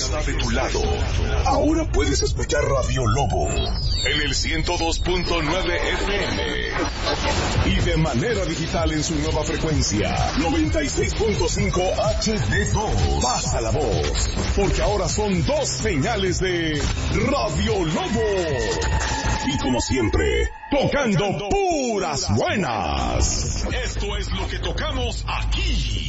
está de tu lado. Ahora puedes escuchar Radio Lobo en el 102.9 FM y de manera digital en su nueva frecuencia 96.5 HD2. Pasa la voz, porque ahora son 2 señales de Radio Lobo. Y como siempre, tocando puras buenas. Esto es lo que tocamos aquí.